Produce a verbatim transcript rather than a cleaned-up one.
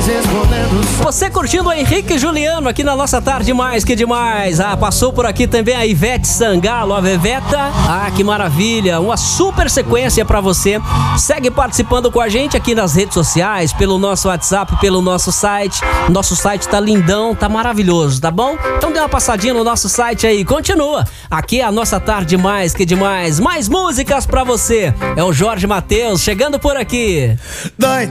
Você curtindo o Henrique Juliano aqui na nossa tarde mais que demais. Ah, passou por aqui também a Ivete Sangalo, a Veveta. Ah, que maravilha, uma super sequência pra você. Segue participando com a gente aqui nas redes sociais, pelo nosso WhatsApp, pelo nosso site. Nosso site tá lindão, tá maravilhoso, tá bom? Então dê uma passadinha no nosso site aí, continua. Aqui é a nossa tarde mais que demais. Mais músicas pra você. É o Jorge Mateus chegando por aqui. Dói.